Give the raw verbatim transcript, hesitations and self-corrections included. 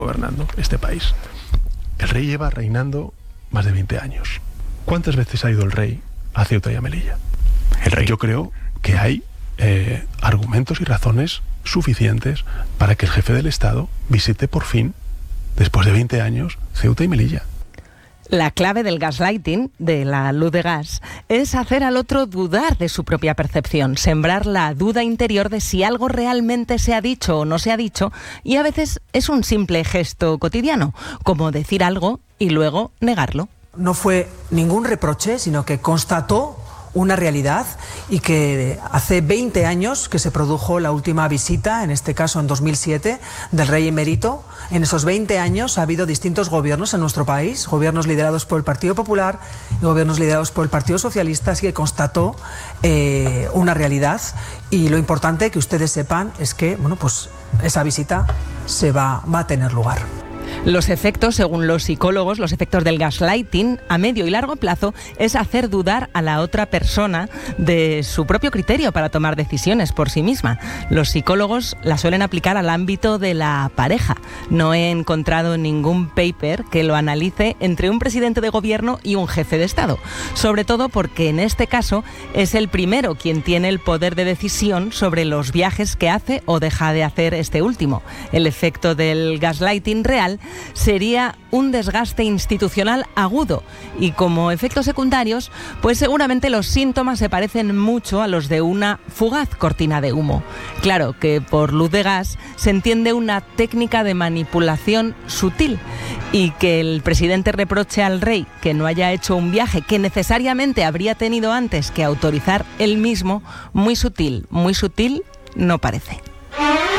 gobernando este país. El rey lleva reinando más de veinte años. ¿Cuántas veces ha ido el rey a Ceuta y a Melilla? El rey. Yo creo que hay eh, argumentos y razones suficientes para que el jefe del Estado visite por fin, después de veinte años, Ceuta y Melilla. La clave del gaslighting, de la luz de gas, es hacer al otro dudar de su propia percepción, sembrar la duda interior de si algo realmente se ha dicho o no se ha dicho, y a veces es un simple gesto cotidiano, como decir algo y luego negarlo. No fue ningún reproche, sino que constató una realidad, y que hace veinte años que se produjo la última visita, en este caso en dos mil siete, del rey emérito. En esos veinte años ha habido distintos gobiernos en nuestro país, gobiernos liderados por el Partido Popular y gobiernos liderados por el Partido Socialista, así que constató eh, una realidad, y lo importante que ustedes sepan es que, bueno, pues esa visita se va, va a tener lugar. Los efectos, según los psicólogos, los efectos del gaslighting a medio y largo plazo es hacer dudar a la otra persona de su propio criterio para tomar decisiones por sí misma. Los psicólogos la suelen aplicar al ámbito de la pareja. No he encontrado ningún paper que lo analice entre un presidente de gobierno y un jefe de Estado. Sobre todo porque en este caso es el primero quien tiene el poder de decisión sobre los viajes que hace o deja de hacer este último. El efecto del gaslighting real sería un desgaste institucional agudo, y como efectos secundarios, pues seguramente los síntomas se parecen mucho a los de una fugaz cortina de humo. Claro que por luz de gas se entiende una técnica de manipulación sutil, y que el presidente reproche al rey que no haya hecho un viaje que necesariamente habría tenido antes que autorizar él mismo, muy sutil, muy sutil no parece.